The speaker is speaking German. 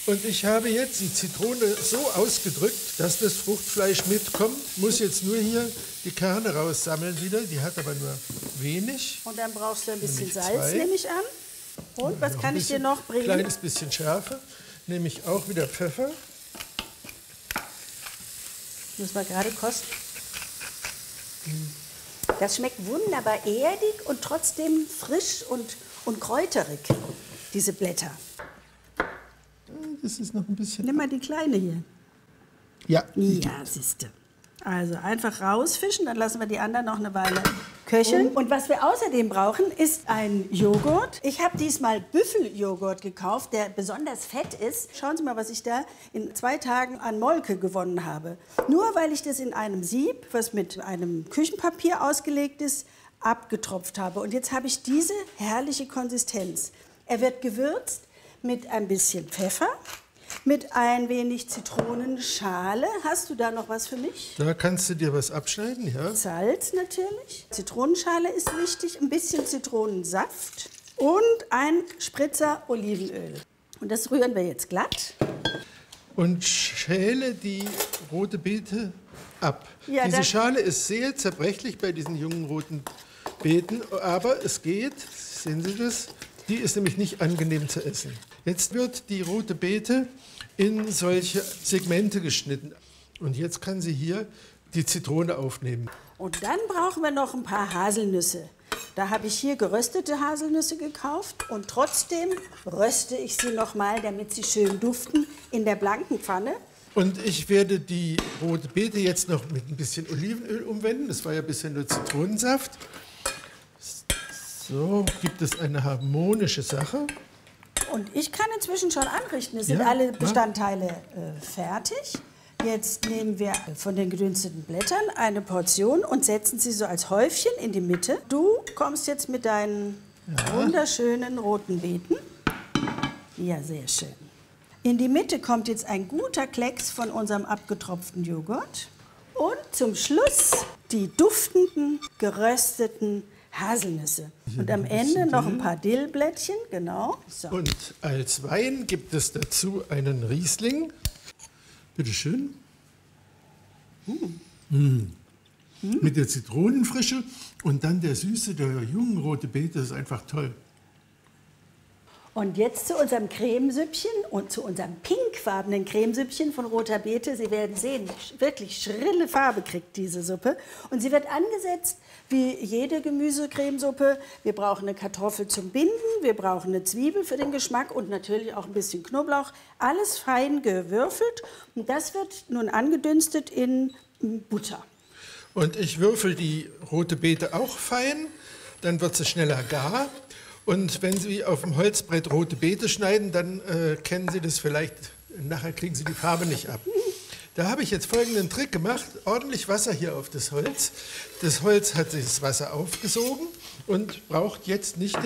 Und ich habe jetzt die Zitrone so ausgedrückt, dass das Fruchtfleisch mitkommt. Muss jetzt nur hier die Kerne raussammeln wieder. Die hat aber nur wenig. Und dann brauchst du ein bisschen Nämlich Salz, 2. nehme ich an. Und was kann ich dir noch bringen? Ein kleines bisschen Schärfe. Nehme ich auch wieder Pfeffer. Muss man gerade kosten. Das schmeckt wunderbar erdig und trotzdem frisch und kräuterig, diese Blätter. Das ist noch ein bisschen... Nimm mal die kleine hier. Ja. Ja, siehste. Also einfach rausfischen, dann lassen wir die anderen noch eine Weile köcheln. Und was wir außerdem brauchen, ist ein Joghurt. Ich habe diesmal Büffeljoghurt gekauft, der besonders fett ist. Schauen Sie mal, was ich da in 2 Tagen an Molke gewonnen habe. Nur weil ich das in einem Sieb, was mit einem Küchenpapier ausgelegt ist, abgetropft habe. Und jetzt habe ich diese herrliche Konsistenz. Er wird gewürzt mit ein bisschen Pfeffer, mit ein wenig Zitronenschale. Hast du da noch was für mich? Da kannst du dir was abschneiden, ja. Salz natürlich. Zitronenschale ist wichtig, ein bisschen Zitronensaft und ein Spritzer Olivenöl. Und das rühren wir jetzt glatt. Und schäle die rote Beete ab. Ja, Diese Schale ist sehr zerbrechlich bei diesen jungen roten Beeten, aber es geht, sehen Sie das? Die ist nämlich nicht angenehm zu essen. Jetzt wird die rote Beete in solche Segmente geschnitten. Und jetzt kann sie hier die Zitrone aufnehmen. Und dann brauchen wir noch ein paar Haselnüsse. Da habe ich hier geröstete Haselnüsse gekauft und trotzdem röste ich sie noch mal, damit sie schön duften in der blanken Pfanne. Und ich werde die rote Beete jetzt noch mit ein bisschen Olivenöl umwenden. Das war ja bisher nur Zitronensaft. So gibt es eine harmonische Sache. Und ich kann inzwischen schon anrichten. Es sind alle Bestandteile fertig. Jetzt nehmen wir von den gedünsteten Blättern eine Portion und setzen sie so als Häufchen in die Mitte. Du kommst jetzt mit deinen wunderschönen roten Beeten. Ja, sehr schön. In die Mitte kommt jetzt ein guter Klecks von unserem abgetropften Joghurt. Und zum Schluss die duftenden, gerösteten Haselnüsse. Und am Ende noch ein paar Dillblättchen, genau. So. Und als Wein gibt es dazu einen Riesling. Bitte schön. Mit der Zitronenfrische und dann der Süße der jungen rote Beete. Das ist einfach toll. Und jetzt zu unserem Cremesüppchen und zu unserem pinkfarbenen Cremesüppchen von roter Beete. Sie werden sehen, wirklich schrille Farbe kriegt diese Suppe. Und sie wird angesetzt wie jede Gemüsecremesuppe. Wir brauchen eine Kartoffel zum Binden, wir brauchen eine Zwiebel für den Geschmack und natürlich auch ein bisschen Knoblauch. Alles fein gewürfelt. Und das wird nun angedünstet in Butter. Und ich würfel die rote Beete auch fein, dann wird sie schneller gar. Und wenn Sie auf dem Holzbrett rote Beete schneiden, dann kennen Sie das vielleicht, nachher kriegen Sie die Farbe nicht ab. Da habe ich jetzt folgenden Trick gemacht, ordentlich Wasser hier auf das Holz. Das Holz hat das Wasser aufgesogen und braucht jetzt nicht